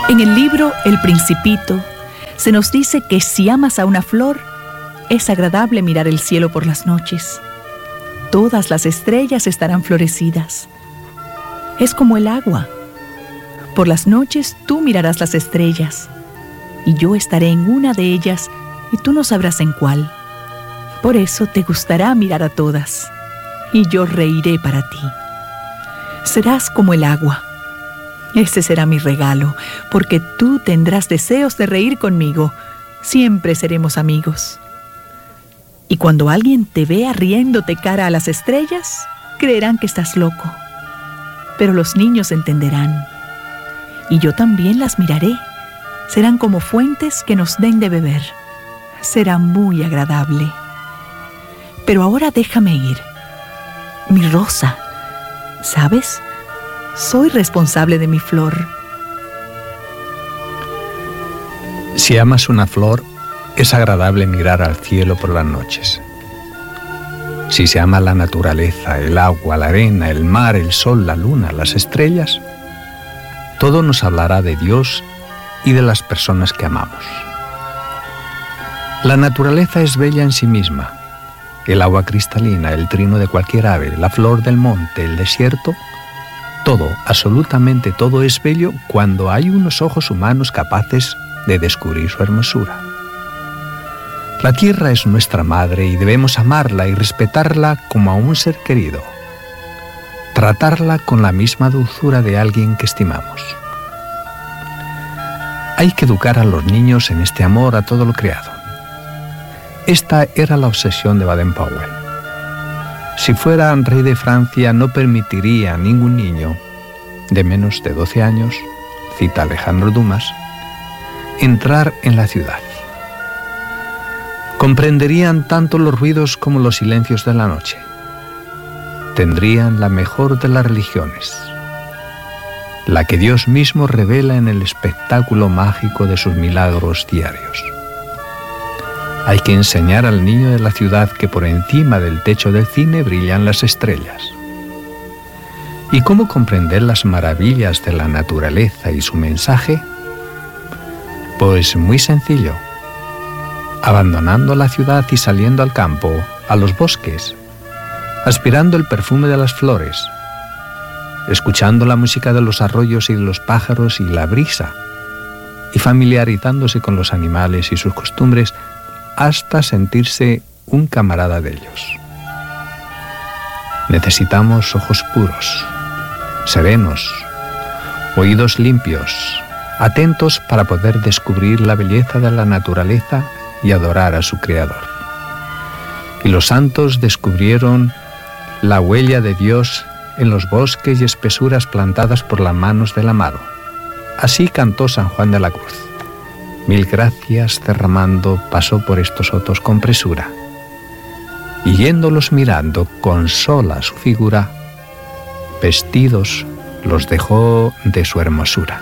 En el libro El Principito se nos dice que si amas a una flor, es agradable mirar el cielo por las noches. Todas las estrellas estarán florecidas. Es como el agua. Por las noches tú mirarás las estrellas, y yo estaré en una de ellas, y tú no sabrás en cuál. Por eso te gustará mirar a todas, y yo reiré para ti. Serás como el agua. Ese será mi regalo, porque tú tendrás deseos de reír conmigo. Siempre seremos amigos. Y cuando alguien te vea riéndote cara a las estrellas, creerán que estás loco. Pero los niños entenderán. Y yo también las miraré. Serán como fuentes que nos den de beber. Será muy agradable. Pero ahora déjame ir. Mi rosa, ¿sabes? Soy responsable de mi flor. Si amas una flor, es agradable mirar al cielo por las noches. Si se ama la naturaleza, el agua, la arena, el mar, el sol, la luna, las estrellas, todo nos hablará de Dios y de las personas que amamos. La naturaleza es bella en sí misma. El agua cristalina, el trino de cualquier ave, la flor del monte, el desierto, todo, absolutamente todo es bello cuando hay unos ojos humanos capaces de descubrir su hermosura. La tierra es nuestra madre y debemos amarla y respetarla como a un ser querido. Tratarla con la misma dulzura de alguien que estimamos. Hay que educar a los niños en este amor a todo lo creado. Esta era la obsesión de Baden-Powell. Si fuera rey de Francia, no permitiría a ningún niño de menos de 12 años, cita Alejandro Dumas, entrar en la ciudad. Comprenderían tanto los ruidos como los silencios de la noche. Tendrían la mejor de las religiones, la que Dios mismo revela en el espectáculo mágico de sus milagros diarios. Hay que enseñar al niño de la ciudad que por encima del techo del cine brillan las estrellas. ¿Y cómo comprender las maravillas de la naturaleza y su mensaje? Pues muy sencillo. Abandonando la ciudad y saliendo al campo, a los bosques, aspirando el perfume de las flores, escuchando la música de los arroyos y de los pájaros y la brisa, y familiarizándose con los animales y sus costumbres hasta sentirse un camarada de ellos. Necesitamos ojos puros, serenos, oídos limpios, atentos para poder descubrir la belleza de la naturaleza y adorar a su Creador. Y los santos descubrieron la huella de Dios en los bosques y espesuras plantadas por las manos del amado. Así cantó San Juan de la Cruz. Mil gracias derramando pasó por estos sotos con presura, y yéndolos mirando con sola su figura, vestidos los dejó de su hermosura.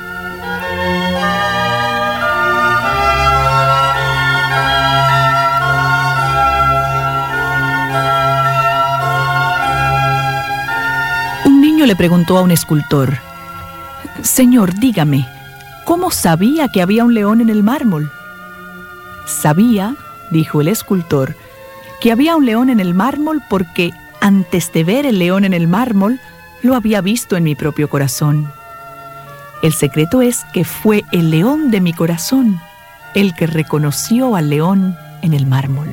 Un niño le preguntó a un escultor: «Señor, dígame, ¿cómo sabía que había un león en el mármol?» «Sabía», dijo el escultor, «que había un león en el mármol porque antes de ver el león en el mármol, lo había visto en mi propio corazón. El secreto es que fue el león de mi corazón el que reconoció al león en el mármol».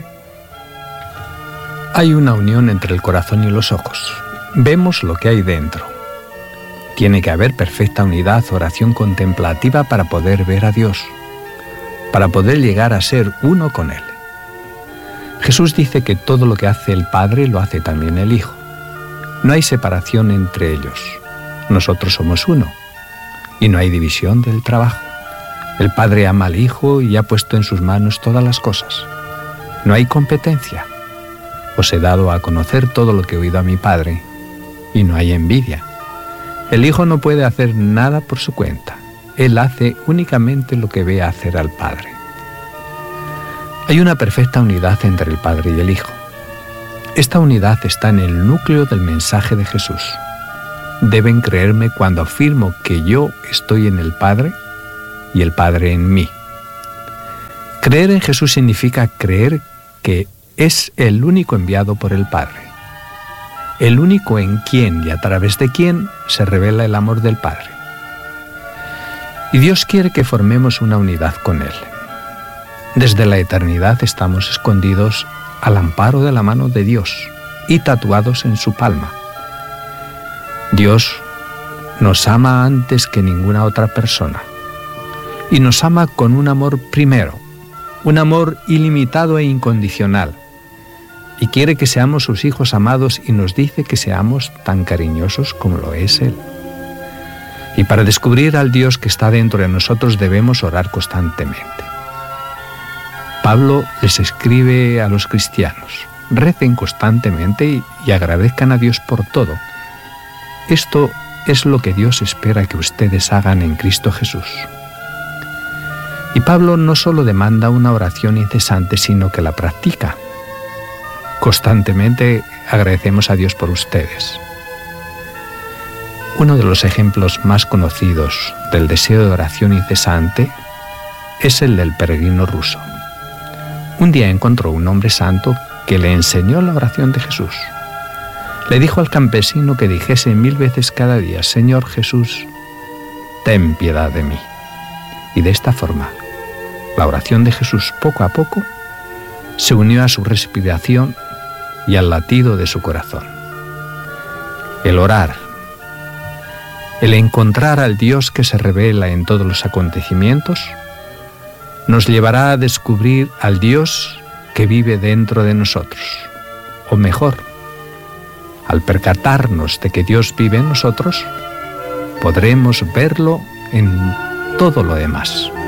Hay una unión entre el corazón y los ojos. Vemos lo que hay dentro. Tiene que haber perfecta unidad, oración contemplativa para poder ver a Dios, para poder llegar a ser uno con Él. Jesús dice que todo lo que hace el Padre lo hace también el Hijo. No hay separación entre ellos. Nosotros somos uno y no hay división del trabajo. El Padre ama al Hijo y ha puesto en sus manos todas las cosas. No hay competencia. Os he dado a conocer todo lo que he oído a mi Padre y no hay envidia. El Hijo no puede hacer nada por su cuenta. Él hace únicamente lo que ve hacer al Padre. Hay una perfecta unidad entre el Padre y el Hijo. Esta unidad está en el núcleo del mensaje de Jesús. Deben creerme cuando afirmo que yo estoy en el Padre y el Padre en mí. Creer en Jesús significa creer que es el único enviado por el Padre, el único en quien y a través de quien se revela el amor del Padre. Y Dios quiere que formemos una unidad con Él. Desde la eternidad estamos escondidos al amparo de la mano de Dios y tatuados en su palma. Dios nos ama antes que ninguna otra persona y nos ama con un amor primero, un amor ilimitado e incondicional, y quiere que seamos sus hijos amados y nos dice que seamos tan cariñosos como lo es Él. Y para descubrir al Dios que está dentro de nosotros debemos orar constantemente. Pablo les escribe a los cristianos: recen constantemente y agradezcan a Dios por todo. Esto es lo que Dios espera que ustedes hagan en Cristo Jesús. Y Pablo no solo demanda una oración incesante, sino que la practica. Constantemente agradecemos a Dios por ustedes. Uno de los ejemplos más conocidos del deseo de oración incesante es el del peregrino ruso. Un día encontró un hombre santo que le enseñó la oración de Jesús. Le dijo al campesino que dijese 1000 veces cada día: Señor Jesús, ten piedad de mí. Y de esta forma, la oración de Jesús poco a poco se unió a su respiración y al latido de su corazón. El orar, el encontrar al Dios que se revela en todos los acontecimientos, nos llevará a descubrir al Dios que vive dentro de nosotros. O mejor, al percatarnos de que Dios vive en nosotros, podremos verlo en todo lo demás.